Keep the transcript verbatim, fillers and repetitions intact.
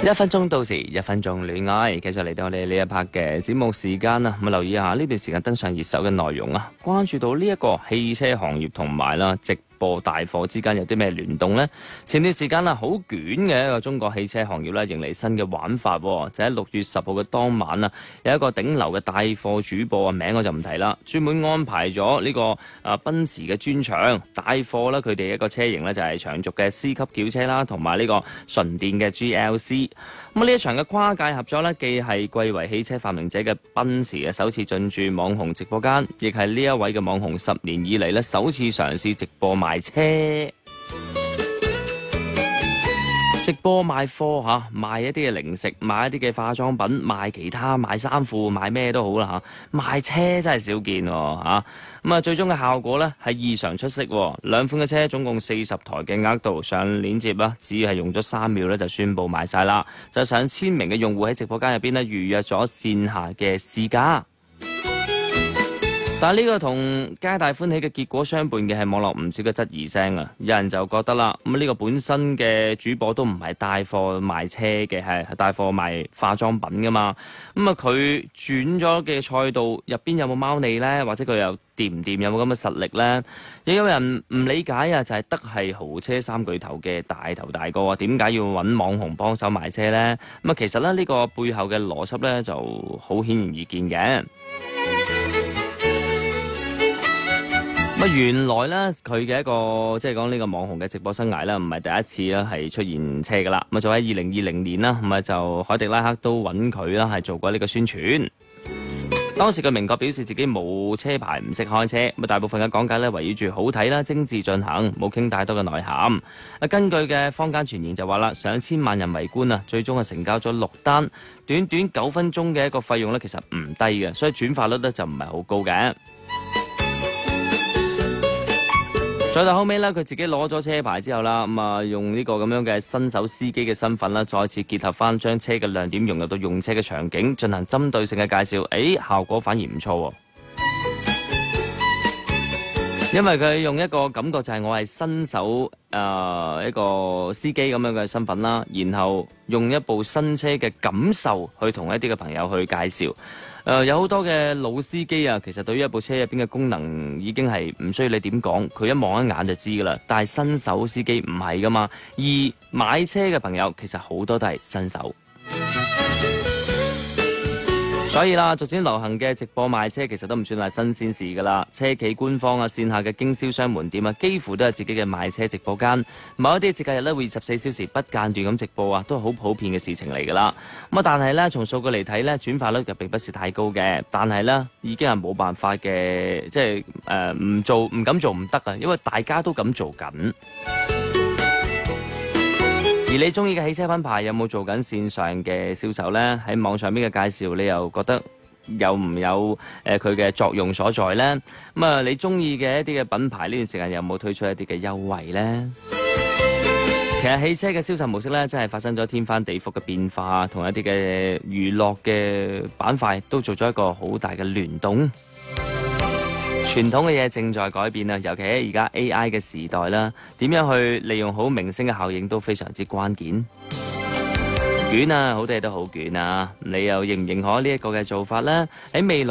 一分鐘到時，一分鐘戀愛，繼續嚟到我哋呢一 part 嘅節目時間啊！咁留意下呢段時間登上熱搜嘅內容啊，關注到呢一個汽車行業同埋啦直播帶貨之間有啲咩聯動呢？前段時間啊，好捲嘅一個中國汽車行業咧，迎嚟新嘅玩法，就喺六月十號嘅當晚啊，有一個頂流嘅帶貨主播啊，名我就唔提啦，專門安排咗呢個啊奔馳嘅專場帶貨啦，佢哋一個車型呢，就係長軸嘅 C 級轎車啦，同埋呢個純電嘅 G L C。咁呢一場嘅跨界合作呢，既係貴為汽車發明者嘅奔馳嘅首次進駐網紅直播間，亦係呢一位嘅網紅十年以嚟呢，首次嘗試直播賣車。直播賣貨嚇，賣一啲嘅零食，賣一啲嘅化妝品，賣其他，賣衫褲，賣咩都好啦嚇。賣車真係少見喎嚇。咁啊，最終嘅效果呢係異常出色喎。兩款嘅車總共四十台嘅額度上鏈接啦，只係用咗三秒呢就宣佈賣晒啦。就上千名嘅用戶喺直播間入邊呢預約咗線下嘅試駕。但係呢個同皆大歡喜嘅結果相伴嘅係網絡唔少嘅質疑聲啊！有人就覺得啦，咁、這、呢個本身嘅主播都唔係帶貨賣車嘅，係帶貨賣化妝品噶嘛。咁啊，佢轉咗嘅賽道入邊有冇貓膩呢？或者佢又掂唔掂？有冇咁嘅實力呢？亦有人唔理解啊，就係得係豪車三巨頭嘅大頭大哥啊，點解要揾網紅幫手賣車呢？咁啊，其實咧呢、這個背後嘅邏輯呢就好顯而易見嘅。咁原來咧，佢嘅一個即係講呢個網紅嘅直播生涯咧，唔係第一次啦，係出現車噶啦。咁啊，就喺二零二零年啦，咁啊就凱迪拉克都揾佢啦，係做過呢個宣傳。當時佢明確表示自己冇車牌，唔識開車。咁啊，大部分嘅講解咧圍繞住好睇啦、精緻進行，冇傾太多嘅內涵。啊，根據嘅坊間傳言就話啦，上千萬人圍觀啊，最終係成交咗六單，短短九分鐘嘅一個費用咧，其實唔低嘅，所以轉化率咧就唔係好高嘅。再到後尾咧，佢自己攞咗車牌之後啦，咁啊用呢個咁樣嘅新手司機嘅身份啦，再次結合翻將車嘅亮點融入到用車嘅場景，進行針對性嘅介紹，誒效果反而唔錯喎。因為佢用一個感覺就係我係新手誒、呃、一個司機咁樣嘅身份啦，然後用一部新車嘅感受去同一啲嘅朋友去介紹。誒、呃、有好多嘅老司機啊，其實對於一部車入邊嘅功能已經係唔需要你點講，佢一望一眼就知噶啦。但係新手司機唔係噶嘛，而買車嘅朋友其實好多都係新手。所以啦，逐漸流行嘅直播賣車其實都唔算係新鮮事噶啦。車企官方啊、線下嘅經銷商門店啊，幾乎都係自己嘅賣車直播間。某一啲節假日咧會二十四小時不間斷咁直播啊，都係好普遍嘅事情嚟噶啦。咁啊，但係咧從數據嚟睇咧，轉化率就並不是太高嘅。但係咧已經係冇辦法嘅，即係誒唔做唔敢做唔得啊，因為大家都咁做緊。而你中意嘅汽車品牌有冇做緊線上嘅銷售呢？喺網上邊嘅介紹，你又覺得有唔有誒佢嘅作用所在呢？咁啊，你中意嘅一啲嘅品牌呢段時間有冇推出一啲嘅優惠呢？其實汽車嘅銷售模式呢，真係發生咗天翻地覆嘅變化，同一啲嘅娛樂嘅板塊都做咗一個好大嘅聯動。傳統嘅嘢正在改變啊，尤其喺而家 A I 嘅時代啦，點樣去利用好明星嘅效應都非常之關鍵。捲啊，好多嘢都好捲啊，你又認唔認可呢一個嘅做法呢？喺未來